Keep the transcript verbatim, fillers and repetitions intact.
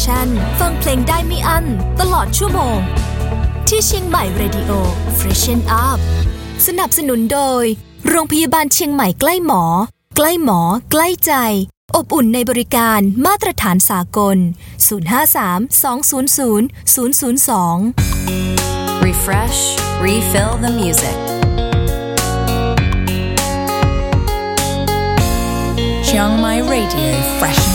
ฟังเพลงได้ไม่อั้นตลอดชั่วโมงที่เชียงใหม่ Radio Freshen Up สนับสนุนโดยโรงพยาบาลเชียงใหม่ใกล้หมอใกล้หมอใกล้ใจอบอุ่นในบริการมาตรฐานสากลศูนย์ ห้า สาม สอง ศูนย์ ศูนย์ ศูนย์ ศูนย์ สอง Refresh, refill the music. Chiang Mai Radio Fresh